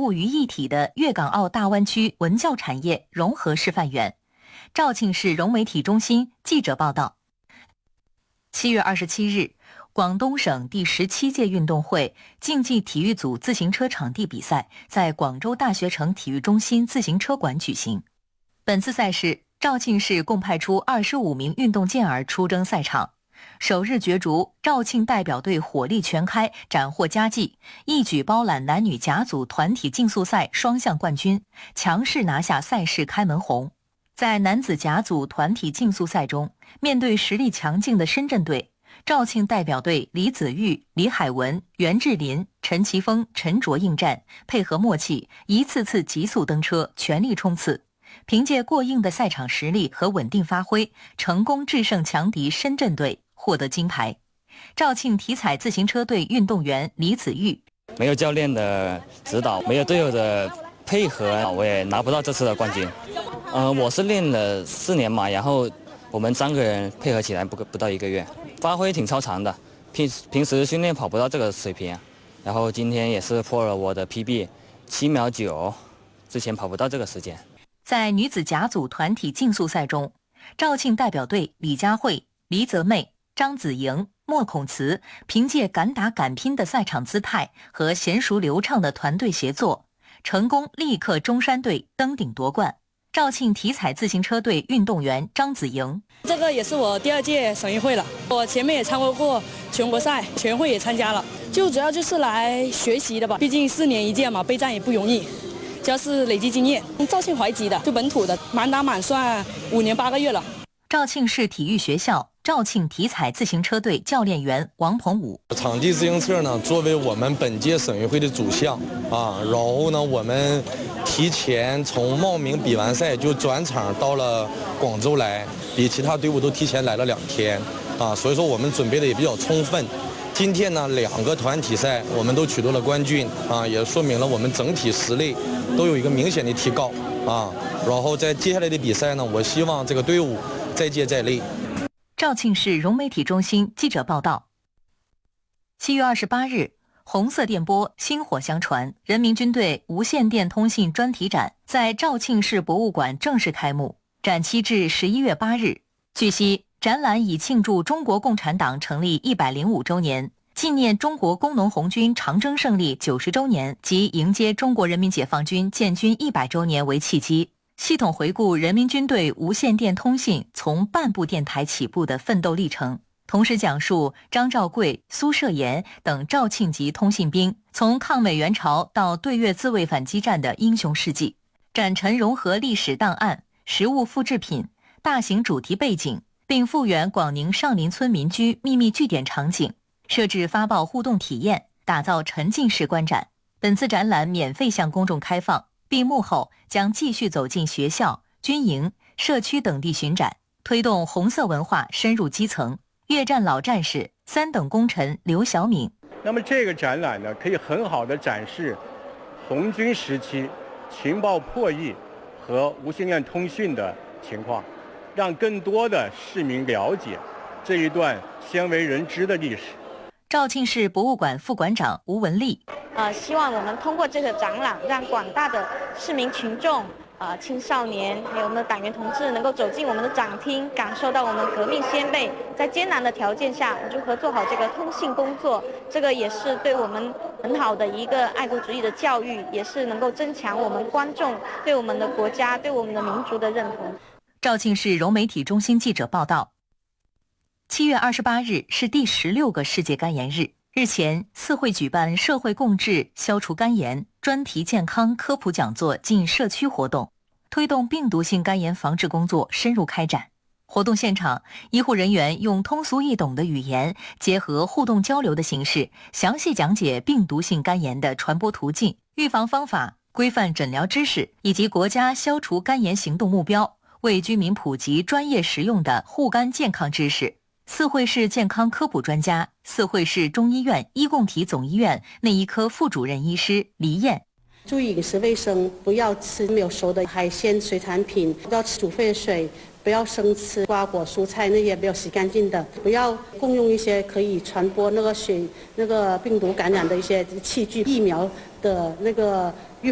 物于一体的粤港澳大湾区文教产业融合示范园。肇庆市融媒体中心记者报道。7月27日，广东省第17届运动会竞技体育组自行车场地比赛在广州大学城体育中心自行车馆举行。本次赛事，肇庆市共派出25名运动健儿出征赛场。首日角逐，肇庆代表队火力全开，斩获佳绩，一举包揽男女甲组团体竞速赛双项冠军，强势拿下赛事开门红。在男子甲组团体竞速赛中，面对实力强劲的深圳队，肇庆代表队李子玉、李海文、袁志林、陈奇峰、陈卓应战，配合默契，一次次急速登车，全力冲刺。凭借过硬的赛场实力和稳定发挥，成功制胜强敌深圳队，获得金牌。肇庆体彩自行车队运动员李子玉： 没有教练的指导，没有队友的配合，我也拿不到这次的冠军。我是练了4年嘛，然后我们3个人配合起来不到1个月，发挥挺超常的。平时训练跑不到这个水平，然后今天也是破了我的 PB7秒9，之前跑不到这个时间。 在女子甲组团体竞速赛中，肇庆代表队李佳慧、黎泽妹、张子莹、莫孔慈凭借敢打敢拼的赛场姿态和娴熟流畅的团队协作，成功力克中山队登顶夺冠。肇庆体彩自行车队运动员张子莹： 这个也是我第2届省运会了，我前面也参加过全国赛，全会也参加了，就主要就是来学习的吧，毕竟4年1届嘛，备战也不容易，主要是累积经验。肇庆淮吉的，就本土的，满打满算5年8个月了。 肇庆市体育学校肇庆体彩自行车队教练员王鹏武： 场地自行车呢，作为我们本届省运会的主项啊，然后呢，我们提前从茂名比完赛就转场到了广州来，比其他队伍都提前来了2天啊，所以说我们准备的也比较充分。今天呢，2个团体赛我们都取得了冠军啊，也说明了我们整体实力都有一个明显的提高啊。然后在接下来的比赛呢，我希望这个队伍再接再厉。 肇庆市融媒体中心记者报道。7月28日，红色电波薪火相传人民军队无线电通信专题展在肇庆市博物馆正式开幕，展期至11月8日。据悉，展览以庆祝中国共产党成立105周年，纪念中国工农红军长征胜利90周年及迎接中国人民解放军建军100周年为契机，系统回顾人民军队无线电通信从半部电台起步的奋斗历程，同时讲述张兆贵、苏涉言等肇庆籍通信兵从抗美援朝到对越自卫反击战的英雄事迹。展陈融合历史档案、实物复制品、大型主题背景，并复原广宁上林村民居秘密据点场景，设置发报互动体验，打造沉浸式观展。本次展览免费向公众开放，闭幕后将继续走进学校、军营、社区等地巡展，推动红色文化深入基层。越战老战士、3等功臣刘小敏： 那么这个展览呢，可以很好的展示红军时期情报破译和无线电通讯的情况，让更多的市民了解这一段鲜为人知的历史。 肇庆市博物馆副馆长吴文丽： 希望我们通过这个展览，让广大的市民群众、青少年还有我们的党员同志能够走进我们的展厅，感受到我们革命先辈在艰难的条件下如何做好这个通信工作。这个也是对我们很好的一个爱国主义的教育，也是能够增强我们观众对我们的国家、对我们的民族的认同。 肇庆市融媒体中心记者报道。7月28日是第16个世界肝炎日。日前，四会举办社会共治消除肝炎专题健康科普讲座暨社区活动，推动病毒性肝炎防治工作深入开展。活动现场，医护人员用通俗易懂的语言，结合互动交流的形式，详细讲解病毒性肝炎的传播途径、预防方法、规范诊疗知识以及国家消除肝炎行动目标，为居民普及专业实用的护肝健康知识。四会市健康科普专家、四会市中医院医共体总医院内医科副主任医师黎燕： 注意饮食卫生，不要吃没有熟的海鲜、水产品，不要吃煮沸水，不要生吃瓜果蔬菜那些没有洗干净的，不要共用一些可以传播那个病毒感染的一些器具，疫苗的那个